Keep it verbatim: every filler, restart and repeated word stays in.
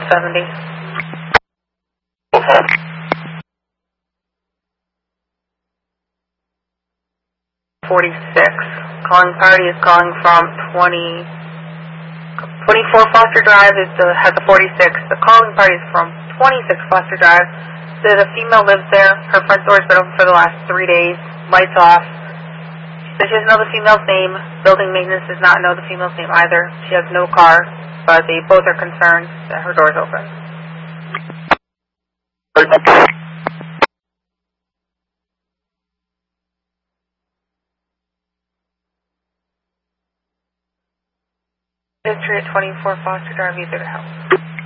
seventy. forty-six. Calling party is calling from twenty, twenty-four Foster Drive is the, has a forty-six. The calling party is from twenty-six Foster Drive. The, the female lives there. Her front door has been open for the last three days. Lights off. She doesn't know the female's name. Building maintenance does not know the female's name either. She has no car, but they both are concerned that her door is open. History at twenty-four Foster Drive, easier to help.